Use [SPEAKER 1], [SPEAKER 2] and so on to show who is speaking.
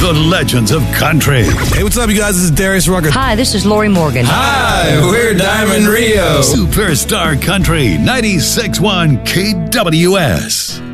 [SPEAKER 1] the legends of country.
[SPEAKER 2] Hey, what's up, you guys? This is Darius Rucker.
[SPEAKER 3] Hi, this is Lori Morgan.
[SPEAKER 4] Hi, we're Diamond Rio.
[SPEAKER 1] Superstar Country 96.1 KWS.